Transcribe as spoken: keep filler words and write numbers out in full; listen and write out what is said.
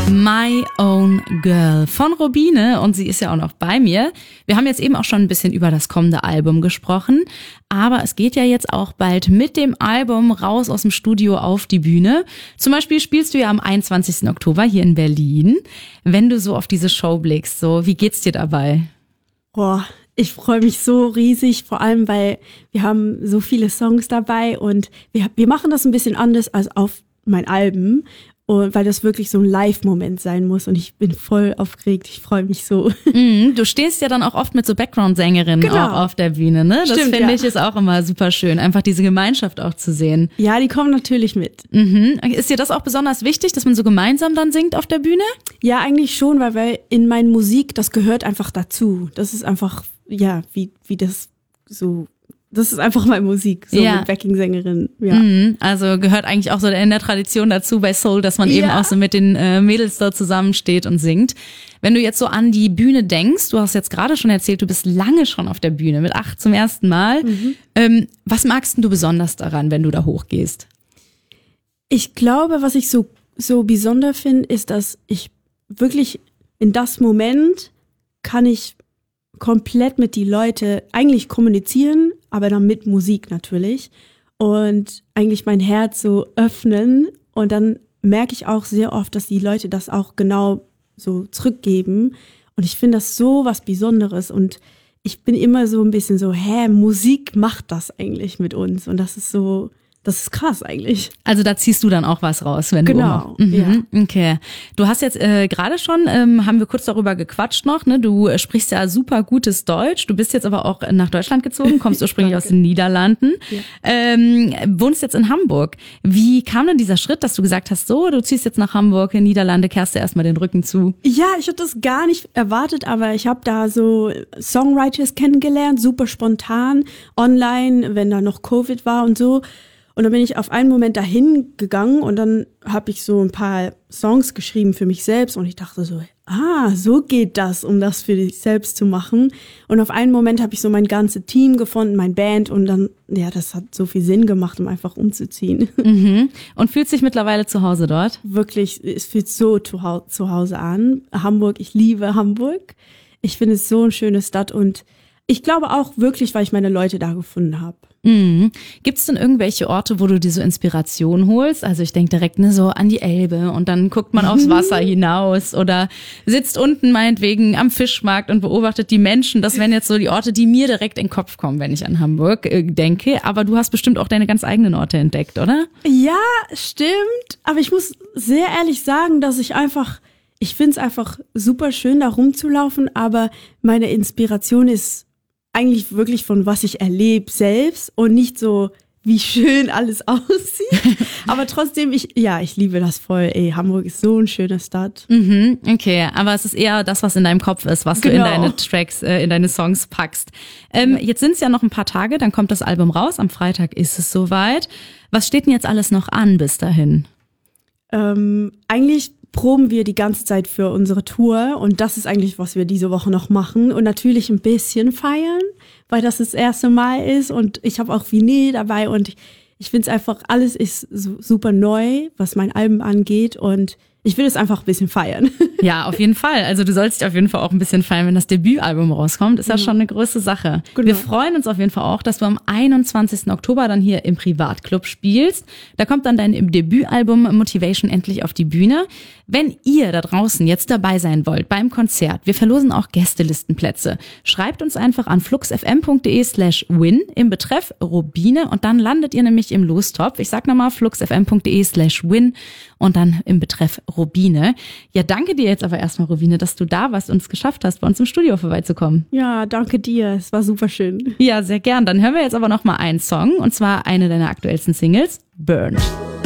My Own Girl von Robine und sie ist ja auch noch bei mir. Wir haben jetzt eben auch schon ein bisschen über das kommende Album gesprochen, aber es geht ja jetzt auch bald mit dem Album raus aus dem Studio auf die Bühne. Zum Beispiel spielst du ja am einundzwanzigsten Oktober hier in Berlin. Wenn du so auf diese Show blickst, so wie geht's dir dabei? Boah, ich freue mich so riesig, vor allem, weil wir haben so viele Songs dabei und wir, wir machen das ein bisschen anders als auf mein Album. Und weil das wirklich so ein Live-Moment sein muss und ich bin voll aufgeregt, ich freue mich so. Mm, du stehst ja dann auch oft mit so Background-Sängerinnen genau. auch auf der Bühne, ne? Das finde ja. ich ist auch immer super schön, einfach diese Gemeinschaft auch zu sehen. Ja, die kommen natürlich mit. Mhm. Ist dir das auch besonders wichtig, dass man so gemeinsam dann singt auf der Bühne? Ja, eigentlich schon, weil, weil in meiner Musik, das gehört einfach dazu. Das ist einfach, ja, wie, wie das so... Das ist einfach meine Musik, so ja. mit Backing-Sängerin. Ja. Mhm, also gehört eigentlich auch so in der Tradition dazu bei Soul, dass man ja. eben auch so mit den äh, Mädels dort zusammensteht und singt. Wenn du jetzt so an die Bühne denkst, du hast jetzt gerade schon erzählt, du bist lange schon auf der Bühne, mit acht zum ersten Mal. Mhm. Ähm, was magst du besonders daran, wenn du da hochgehst? Ich glaube, was ich so, so besonders finde, ist, dass ich wirklich in das Moment kann ich komplett mit die Leute eigentlich kommunizieren, aber dann mit Musik natürlich und eigentlich mein Herz so öffnen und dann merke ich auch sehr oft, dass die Leute das auch genau so zurückgeben und ich finde das so was Besonderes und ich bin immer so ein bisschen so, hä, Musik macht das eigentlich mit uns und das ist so, das ist krass eigentlich. Also da ziehst du dann auch was raus, wenn genau, du... Genau, mhm, ja. Okay. Du hast jetzt äh, gerade schon, ähm, haben wir kurz darüber gequatscht noch, ne? Du äh, sprichst ja super gutes Deutsch. Du bist jetzt aber auch nach Deutschland gezogen, kommst ursprünglich aus den Niederlanden, ja. ähm, wohnst jetzt in Hamburg. Wie kam denn dieser Schritt, dass du gesagt hast, so, du ziehst jetzt nach Hamburg, in Niederlande, kehrst du erstmal den Rücken zu? Ja, ich hatte das gar nicht erwartet, aber ich habe da so Songwriters kennengelernt, super spontan, online, wenn da noch Covid war und so. Und dann bin ich auf einen Moment dahin gegangen und dann habe ich so ein paar Songs geschrieben für mich selbst und ich dachte so, ah, so geht das, um das für dich selbst zu machen. Und auf einen Moment habe ich so mein ganzes Team gefunden, mein Band und dann, ja, das hat so viel Sinn gemacht, um einfach umzuziehen. Mhm. Und fühlst dich mittlerweile zu Hause dort? Wirklich, es fühlt so zu Hause an. Hamburg, ich liebe Hamburg. Ich finde es so eine schöne Stadt und ich glaube auch wirklich, weil ich meine Leute da gefunden habe. Mhm. Gibt es denn irgendwelche Orte, wo du dir so Inspiration holst? Also ich denke direkt ne, so an die Elbe und dann guckt man aufs Wasser hinaus oder sitzt unten meinetwegen am Fischmarkt und beobachtet die Menschen. Das wären jetzt so die Orte, die mir direkt in den Kopf kommen, wenn ich an Hamburg äh, denke. Aber du hast bestimmt auch deine ganz eigenen Orte entdeckt, oder? Ja, stimmt. Aber ich muss sehr ehrlich sagen, dass ich einfach, ich finde es einfach super schön, da rumzulaufen. Aber meine Inspiration ist eigentlich wirklich von was ich erlebe selbst und nicht so, wie schön alles aussieht. Aber trotzdem, ich ja, ich liebe das voll. Ey, Hamburg ist so eine schöne Stadt. Mhm, okay, aber es ist eher das, was in deinem Kopf ist, was genau. du in deine Tracks, äh, in deine Songs packst. Ähm, ja. Jetzt sind es ja noch ein paar Tage, dann kommt das Album raus. Am Freitag ist es soweit. Was steht denn jetzt alles noch an bis dahin? Ähm, eigentlich proben wir die ganze Zeit für unsere Tour und das ist eigentlich, was wir diese Woche noch machen und natürlich ein bisschen feiern, weil das das erste Mal ist und ich habe auch Vinyl dabei und ich, ich finde es einfach, alles ist so, super neu, was mein Album angeht und ich will es einfach ein bisschen feiern. Ja, auf jeden Fall. Also du sollst dich auf jeden Fall auch ein bisschen feiern, wenn das Debütalbum rauskommt. Ist ja, ja schon eine große Sache. Genau. Wir freuen uns auf jeden Fall auch, dass du am einundzwanzigsten Oktober dann hier im Privatclub spielst. Da kommt dann dein Debütalbum Motivation endlich auf die Bühne. Wenn ihr da draußen jetzt dabei sein wollt beim Konzert, wir verlosen auch Gästelistenplätze. Schreibt uns einfach an fluxfm.de slash win im Betreff Robine und dann landet ihr nämlich im Lostopf. Ich sag nochmal fluxfm.de slash win und dann im Betreff Robine. Ja, danke dir jetzt aber erstmal, Robine, dass du da warst und es geschafft hast, bei uns im Studio vorbeizukommen. Ja, danke dir. Es war super schön. Ja, sehr gern. Dann hören wir jetzt aber noch mal einen Song und zwar eine deiner aktuellsten Singles, Burned.